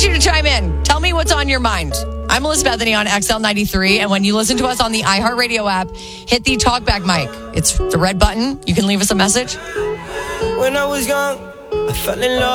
want you to chime in. Tell me what's on your mind. I'm Melissa Bethany on XL93, and when you listen to us on the iHeartRadio app, hit the talkback mic. It's the red button. You can leave us a message. When I was young, I fell in love.